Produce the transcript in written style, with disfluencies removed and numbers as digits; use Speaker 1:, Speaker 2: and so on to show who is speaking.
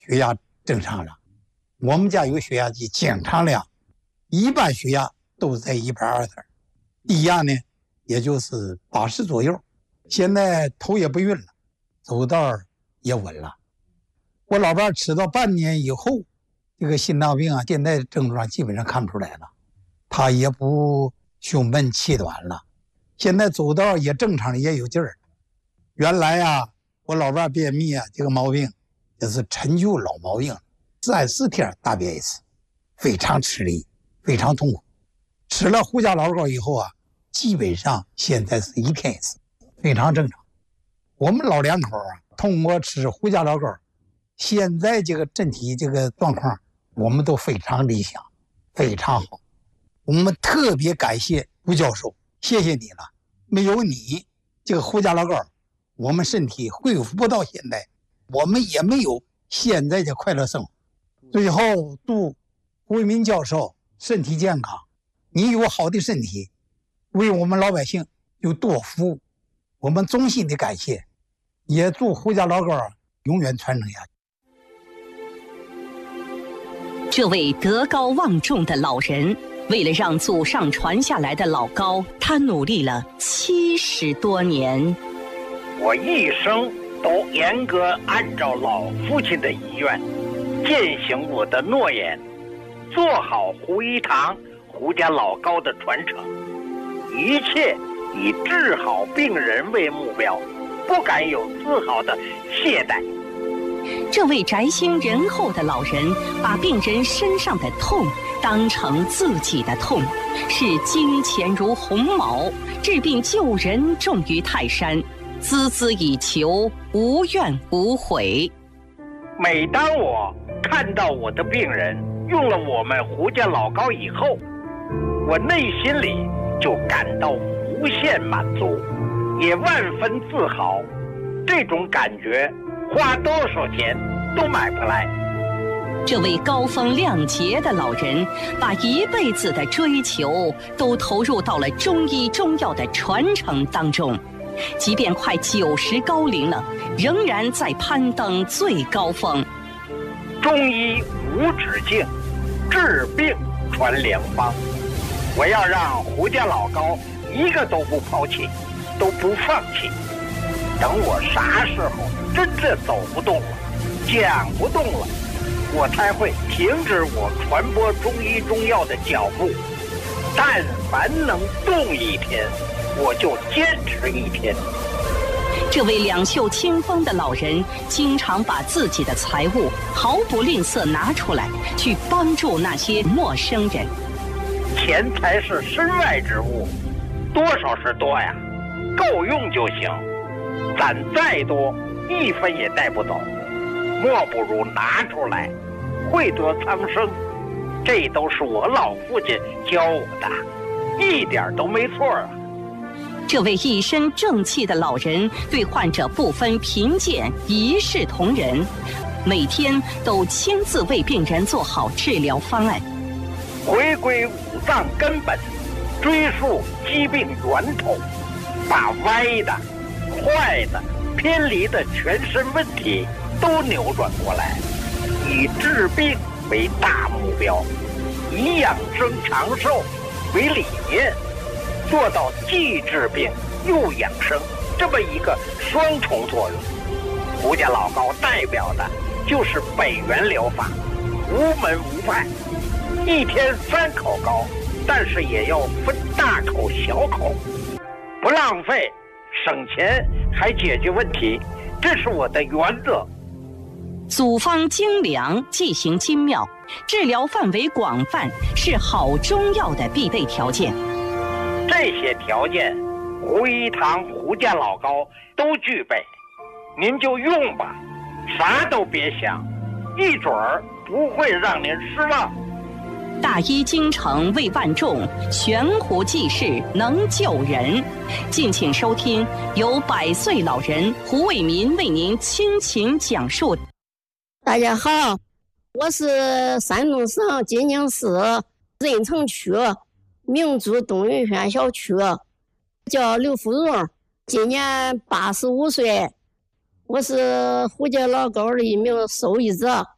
Speaker 1: 血压正常了。我们家有血压计，经常量，一般血压都在120，低压呢也就是80左右。现在头也不晕了，走道也稳了。我老伴吃到半年以后，这个心脏病现在症状基本上看不出来了，他也不胸闷气短了，现在走道也正常，也有劲儿。原来我老伴便秘这个毛病也是陈旧老毛病，3、4天大便一次，非常吃力，非常痛苦。吃了胡家老膏以后基本上现在是1天一次，非常正常。我们老两口通过吃胡家老膏，现在这个身体这个状况我们都非常理想，非常好。我们特别感谢胡教授，谢谢你了，没有你这个胡家老膏，我们身体恢复不到现在，我们也没有现在的快乐生活。最后祝胡为民教授身体健康，你有好的身体，为我们老百姓有多服务，我们衷心的感谢，也祝胡家老膏永远传承下去。
Speaker 2: 这位德高望重的老人，为了让祖上传下来的老膏，他努力了70多年。
Speaker 3: 我一生都严格按照老父亲的遗愿，践行我的诺言，做好胡一堂胡家老膏的传承，一切以治好病人为目标，不敢有丝毫的懈怠。
Speaker 2: 这位宅心仁厚的老人，把病人身上的痛当成自己的痛，视金钱如鸿毛，治病救人重于泰山，孜孜以求，无怨无悔。
Speaker 3: 每当我看到我的病人用了我们胡家老膏以后，我内心里就感到无限满足，也万分自豪。这种感觉花多少钱都买不来。
Speaker 2: 这位高风亮节的老人，把一辈子的追求都投入到了中医中药的传承当中，即便快90高龄了，仍然在攀登最高峰。
Speaker 3: 中医无止境，治病传良方。我要让胡家老膏一个都不抛弃，都不放弃。等我啥时候真正走不动了，讲不动了，我才会停止我传播中医中药的脚步。但凡能动一天，我就坚持一天。
Speaker 2: 这位两袖清风的老人，经常把自己的财物毫不吝啬拿出来，去帮助那些陌生人。
Speaker 3: 钱财是身外之物，多少是多呀，够用就行。攒再多，1分也带不走，莫不如拿出来，惠泽苍生。这都是我老父亲教我的，一点都没错啊。
Speaker 2: 这位一身正气的老人，对患者不分贫贱，一视同仁，每天都亲自为病人做好治疗方案。
Speaker 3: 回归五脏根本，追溯疾病源头，把歪的、坏的、偏离的全身问题都扭转过来，以治病为大目标，以养生长寿为理念，做到既治病又养生这么一个双重作用。胡家老膏代表的就是北元疗法，无门无派，一天3口膏，但是也要分大口小口，不浪费，省钱还解决问题，这是我的原则。
Speaker 2: 组方精良，剂型精妙，治疗范围广泛，是好中药的必备条件。
Speaker 3: 这些条件，胡一堂胡家老膏都具备，您就用吧，啥都别想，一准儿不会让您失望。
Speaker 2: 大医精诚为万众，悬壶济世能救人。敬请收听由100岁老人胡为民为您倾情讲述。
Speaker 4: 大家好，我是山东省济宁市任城区明珠东云轩小区，叫刘福荣，今年85岁，我是胡家老膏的一名受益者。